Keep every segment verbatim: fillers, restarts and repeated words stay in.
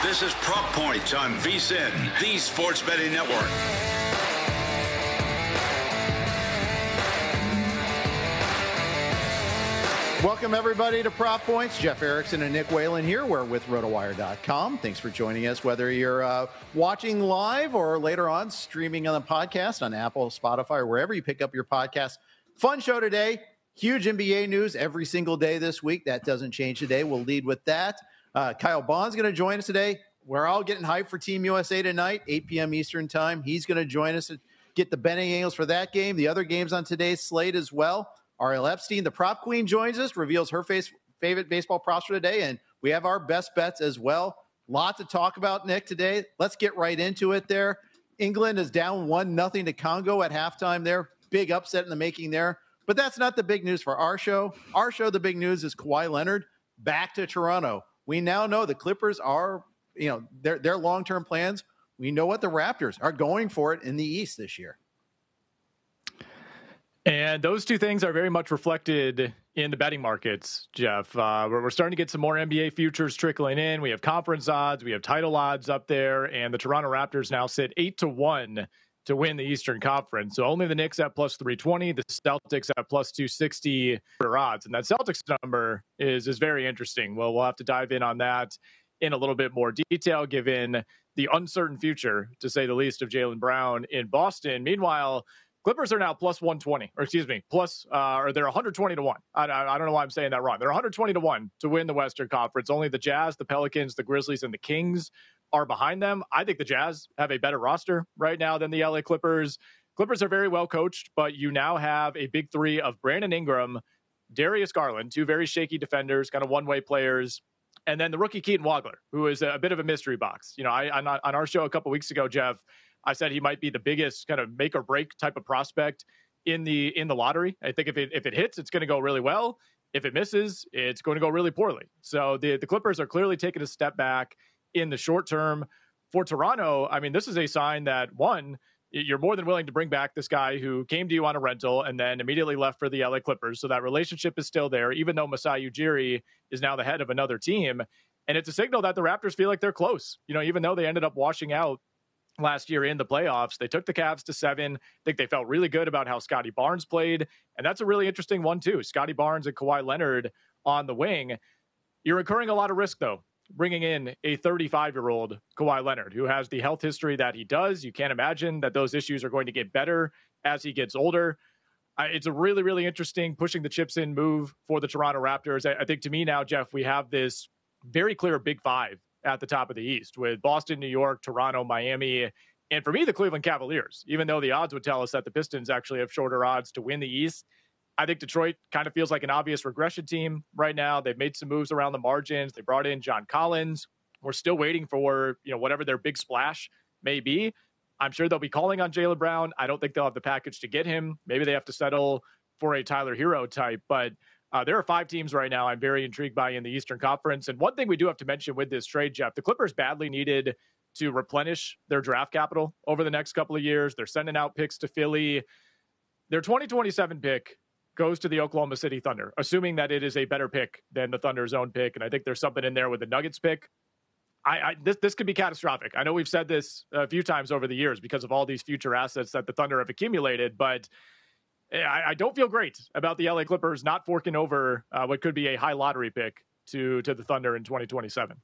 This is Prop Points on VSiN, the Sports Betting Network. Welcome, everybody, to Prop Points. Jeff Erickson and Nick Whalen here. We're with RotoWire dot com. Thanks for joining us, whether you're uh, watching live or later on streaming on the podcast on Apple, Spotify, or wherever you pick up your podcast. Fun show today. Huge N B A news every single day this week. That doesn't change today. We'll lead with that. Uh, Kyle Bond's going to join us today. We're all getting hyped for Team U S A tonight, eight p.m. Eastern time. He's going to join us and get the betting angles for that game. The other games on today's slate as well. Ariel Epstein, the prop queen, joins us, reveals her face, favorite baseball props for today, and we have our best bets as well. Lot to talk about, Nick, today. Let's get right into it there. England is down one nothing to Congo at halftime there. Big upset in the making there. But that's not the big news for our show. Our show, the big news is Kawhi Leonard back to Toronto. We now know the Clippers are, you know, their their long-term plans. We know what the Raptors are going for it in the East this year. And those two things are very much reflected in the betting markets, Jeff. Uh, we're, we're starting to get some more N B A futures trickling in. We have conference odds. We have title odds up there. And the Toronto Raptors now sit eight to one to win the Eastern Conference. So only the Knicks at plus three twenty, the Celtics at plus two sixty for odds. And that Celtics number is, is very interesting. Well, we'll have to dive in on that in a little bit more detail, given the uncertain future, to say the least, of Jaylen Brown in Boston. Meanwhile, Clippers are now plus one twenty, or excuse me, plus, uh, or they're one hundred twenty to one. I, I, I don't know why I'm saying that wrong. They're one hundred twenty to one to win the Western Conference. Only the Jazz, the Pelicans, the Grizzlies, and the Kings are behind them. I think the Jazz have a better roster right now than the L A Clippers. Clippers are very well coached, but you now have a big three of Brandon Ingram, Darius Garland, two very shaky defenders, kind of one-way players, and then the rookie Keaton Wagler, who is a bit of a mystery box. You know, I, on, on our show a couple weeks ago, Jeff, I said he might be the biggest kind of make or break type of prospect in the in the lottery. I think if it if it hits, it's going to go really well. If it misses, it's going to go really poorly. So the, the Clippers are clearly taking a step back in the short term. For Toronto, I mean, this is a sign that, one, you're more than willing to bring back this guy who came to you on a rental and then immediately left for the L A Clippers. So that relationship is still there, even though Masai Ujiri is now the head of another team. And it's a signal that the Raptors feel like they're close. You know, even though they ended up washing out last year in the playoffs, they took the Cavs to seven. I think they felt really good about how Scotty Barnes played. And that's a really interesting one, too. Scotty Barnes and Kawhi Leonard on the wing. You're incurring a lot of risk, though, bringing in a thirty-five-year-old Kawhi Leonard who has the health history that he does. You can't imagine that those issues are going to get better as he gets older. Uh, it's a really, really interesting pushing the chips in move for the Toronto Raptors. I, I think to me now, Jeff, we have this very clear big five at the top of the East with Boston, New York, Toronto, Miami, and for me, the Cleveland Cavaliers. Even though the odds would tell us that the Pistons actually have shorter odds to win the East, I think Detroit kind of feels like an obvious regression team right now. They've made some moves around the margins. They brought in John Collins. We're still waiting for, you know, whatever their big splash may be. I'm sure they'll be calling on Jaylen Brown. I don't think they'll have the package to get him. Maybe they have to settle for a Tyler Hero type, but Uh, there are five teams right now I'm very intrigued by in the Eastern Conference. And one thing we do have to mention with this trade, Jeff, the Clippers badly needed to replenish their draft capital over the next couple of years. They're sending out picks to Philly. Their twenty twenty-seven pick goes to the Oklahoma City Thunder, assuming that it is a better pick than the Thunder's own pick. And I think there's something in there with the Nuggets pick. I, I this this could be catastrophic. I know we've said this a few times over the years because of all these future assets that the Thunder have accumulated, but I, I don't feel great about the L A Clippers not forking over uh, what could be a high lottery pick to to the Thunder in twenty twenty-seven.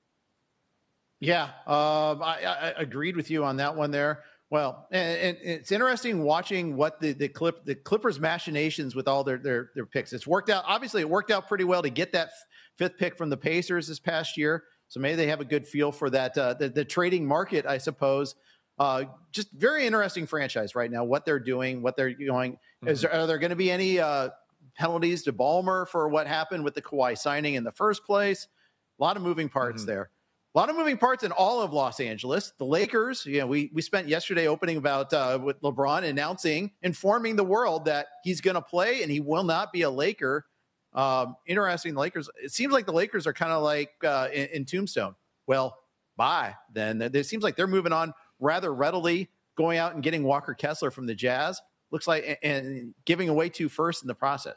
Yeah, um, I, I agreed with you on that one there. Well, and, and it's interesting watching what the the clip the Clippers machinations with all their, their their picks. It's worked out. Obviously, it worked out pretty well to get that fifth pick from the Pacers this past year. So maybe they have a good feel for that uh, the, the trading market, I suppose. Uh, just very interesting franchise right now, what they're doing, what they're going. Mm-hmm. Is there, are there going to be any uh, penalties to Ballmer for what happened with the Kawhi signing in the first place? A lot of moving parts mm-hmm. there. A lot of moving parts in all of Los Angeles. The Lakers, you know, we we spent yesterday opening about uh, with LeBron announcing, informing the world that he's going to play and he will not be a Laker. Um, interesting, the Lakers. It seems like the Lakers are kind of like uh, in, in Tombstone. Well, bye. Then it seems like they're moving on rather readily, going out and getting Walker Kessler from the Jazz. Looks like and giving away two firsts in the process.